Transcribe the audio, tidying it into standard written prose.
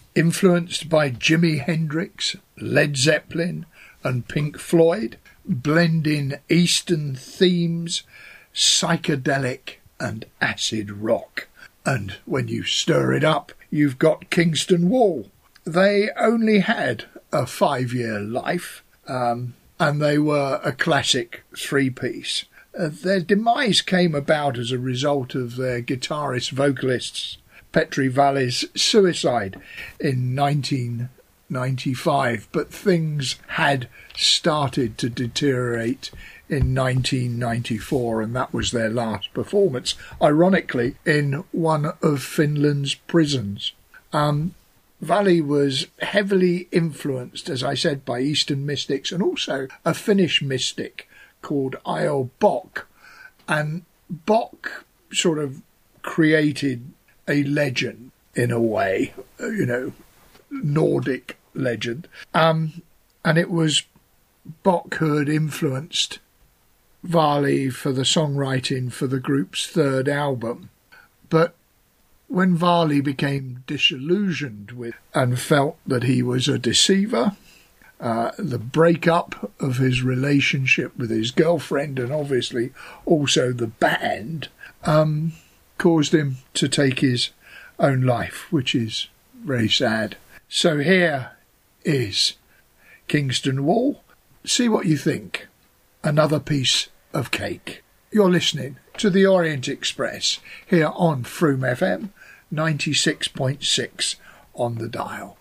influenced by Jimi Hendrix, Led Zeppelin and Pink Floyd, blending Eastern themes, psychedelic and acid rock. And when you stir it up, you've got Kingston Wall. They only had a 5-year life, and they were a classic three-piece. Their demise came about as a result of their guitarist-vocalist Petri Valli's suicide in 1995, but things had started to deteriorate in 1994, and that was their last performance, ironically, in one of Finland's prisons. Valli was heavily influenced, as I said, by Eastern mystics and also a Finnish mystic called Io Bock. And Bock sort of created a legend, in a way, Nordic legend. And it was Bock who had influenced Valli for the songwriting for the group's third album. But when Valli became disillusioned with and felt that he was a deceiver, the breakup of his relationship with his girlfriend and obviously also the band caused him to take his own life, which is very sad. So here is Kingston Wall. See what you think. Another piece of cake. You're listening to the Orient Express here on Froome FM 96.6 on the dial.